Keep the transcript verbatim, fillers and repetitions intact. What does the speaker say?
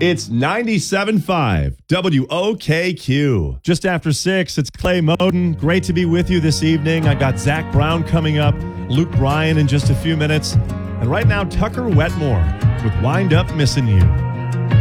It's ninety-seven point five W O K Q. Just after six, it's Clay Moden. Great to be with you this evening. I got Zach Brown coming up, Luke Bryan in just a few minutes. And right now, Tucker Wetmore with Wind Up Missing You.